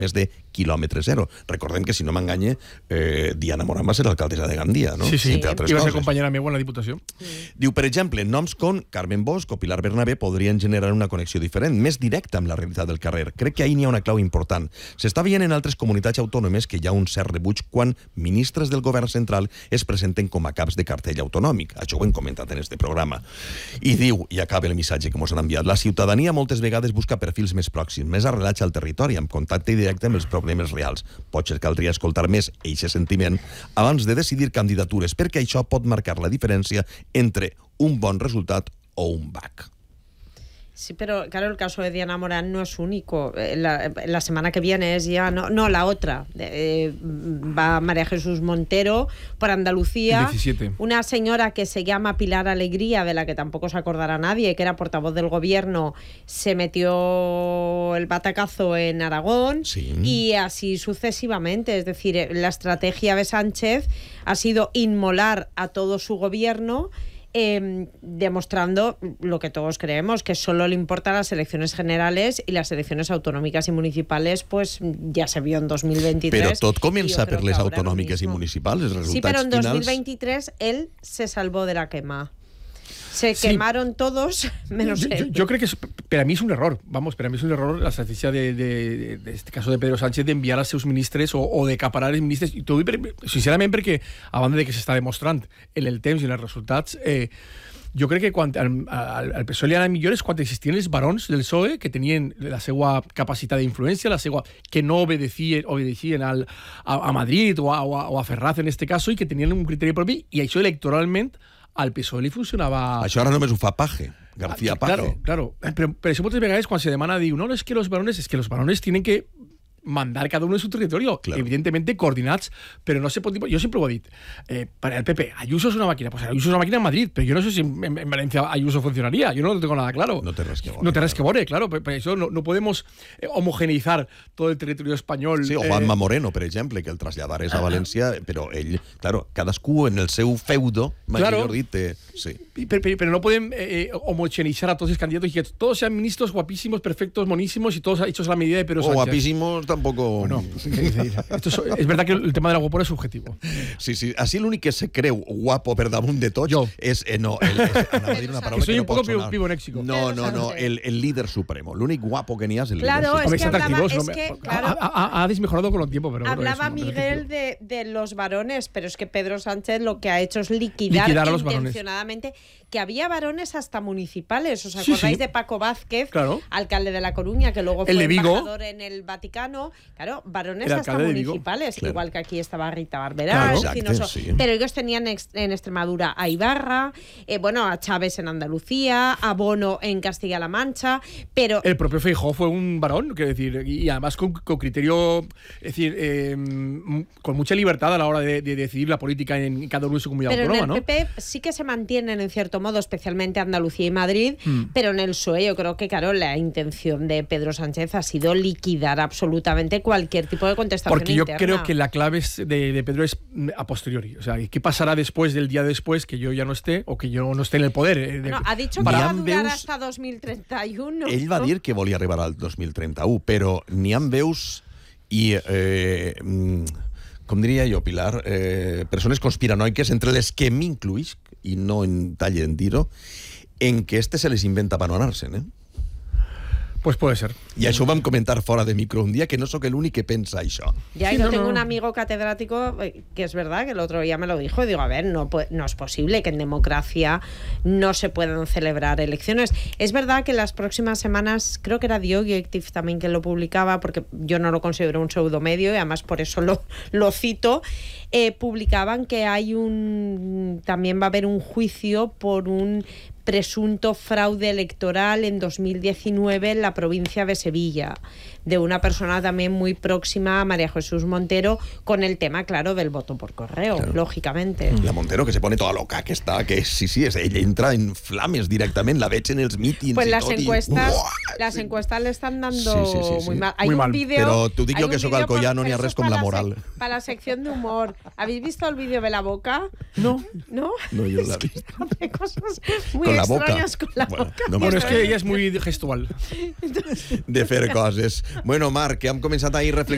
més de quilòmetre zero. Recordem que, si no m'enganye, Diana Morán va ser l'alcaldessa de Gandia, no? Sí, entre altres i va ser coses. companyera meva en la Diputació. Diu, per exemple, noms com Carmen Bosch o Pilar Bernabé podrien generar una connexió diferent, més directa amb la realitat del carrer. Crec que ahir n'hi ha una clau important. S'està veient en altres comunitats autònomes que hi ha un cert rebuig quan ministres del govern central es presenten com a caps de cartell autonòmic. Això ho hem comentat en este programa. I diu, i acaba el missatge que mos han enviat, la ciutadania moltes vegades busca perfils més pròxims, més arrelats al territori, amb contacte directe amb els problemes reals. Potser caldria escoltar més eixe sentiment abans de decidir candidatures, perquè això pot marcar la diferència entre un bon resultat o un bac. Sí, pero claro, el caso de Diana Morán no es único. La semana que viene es ya... No, la otra. Va María Jesús Montero por Andalucía. 17. Una señora que se llama Pilar Alegría, de la que tampoco se acordará nadie, que era portavoz del gobierno, se metió el batacazo en Aragón. Sí. Y así sucesivamente. Es decir, la estrategia de Sánchez ha sido inmolar a todo su gobierno, demostrando lo que todos creemos, que solo le importan las elecciones generales, y las elecciones autonómicas y municipales, pues ya se vio en 2023. Però tot comença per les autonòmiques i municipals, els resultats sí, pero en finals... 2023 él se salvó de la quema. Se quemaron todos, menos él. Yo creo que para mí es un error. Para mí es un error la estrategia de este caso de Pedro Sánchez de enviar als seus ministres o de acaparar els ministres. I t'ho dic sincerament perquè, a banda de que s'està demostrant en el temps i en els resultats, jo crec que quan al PSOE li anava millor és quan existien els barons del PSOE que tenien la seva capacitat d'influència, la seva, que no obedeixien a Madrid o a Ferraz en este caso, i que tenien un criteri propi, i això electoralment al PSOE li funcionava... Això ara només ho fa Paje, García Paje. Claro. Però això moltes vegades quan se demana, diu, no, es que los varones tienen que mandar cada uno en su territorio, claro. Evidentemente coordinados, pero no se puede... Yo siempre lo he dicho, para el PP, Ayuso es una máquina, pues Ayuso es una máquina en Madrid, pero yo no sé si en Valencia Ayuso funcionaría, yo no lo tengo nada claro. No te res que bore, claro, pero eso no podemos homogeneizar todo el territorio español. Sí, o Juanma Moreno, per exemple, que el traslladar és a València, però ell, claro, cadascú en el seu feudo, claro. Dit, sí. Pero no pueden homogeneizar a todos los candidatos y que todos sean ministros guapísimos, perfectos, monísimos y todos hechos a la medida de Pedro Sánchez. O guapísimos tampoco... No, es verdad que el tema de la guapura es subjetivo. Sí. Así l'únic que se creu guapo per damunt de tots és... anava a dir una paraula que soy que no un poco pot sonar. pibonéxico. No, el líder supremo. L'únic guapo que n'hi ha és el líder supremo. Claro, ha desmejorado con el tiempo, pero... Hablaba Miguel de los varones, pero es que Pedro Sánchez lo que ha hecho es liquidar a los intencionadamente, que había varones hasta municipales. ¿Os acordáis de Paco Vázquez, alcalde de La Coruña, que luego fue embajador en el Vaticano? Claro, varones hasta municipales, igual que aquí estaba Rita Barberá, pero ellos tenían en Extremadura a Ibarra, a Chávez en Andalucía, a Bono en Castilla-La Mancha, pero... El propio Feijóo fue un varón, quiero decir, y además con criterio, es decir, con mucha libertad a la hora de decidir la política en cada uno de su comunidad autónoma, ¿no? Pero en el PP sí que se mantienen en cierto modo, especialmente Andalucía y Madrid, pero en el PSOE yo creo que, claro, la intención de Pedro Sánchez ha sido liquidar absolutamente cualquier tipo de contestación porque yo interna. Creo que la clave de Pedro es a posteriori. O sea, ¿qué pasará después del día después que yo ya no esté o que yo no esté en el poder? Ha dicho que va a durar hasta 2031. Ell va dir que volia arribar al 2031, però n'hi ha veus i... com diria jo, Pilar, persones conspiranoiques, entre les que m'incluïsc, i no en talle en dir-ho, en que se les inventa per no anar-se'n, Pues puede ser. I això ho vam comentar fora de micro un dia, que no sóc l'únic que pensa això. Ya, yo tengo un amigo catedrático que es verdad que el otro día me lo dijo, y digo, a ver, no es posible que en democracia no se puedan celebrar elecciones. Es verdad que en las próximas semanas, creo que era The Objective también que lo publicaba, porque yo no lo considero un pseudomedio y además por eso lo cito, publicaban que también va a haber un juicio por un presunto fraude electoral en 2019 en la provincia de Sevilla, de una persona también muy próxima a María Jesús Montero, con el tema, claro, del voto por correo, lógicamente. La Montero, que se pone toda loca, que està, que sí, ella entra en flames directament, la veig en els mítings pues i las tot. Las encuestas le están dando muy mal. Hay muy mal. un vídeo... Pero tú digo que eso Alcoyano no ni a res con la moral. Para la sección de humor. ¿Habéis visto el vídeo de la boca? No. ¿No? No, yo la he visto. Hace cosas muy con la extrañas boca. Con la boca. No, bueno, es que ella es muy gestual. De fer coses. Bueno, Marc, que hem començat ahir reflexionant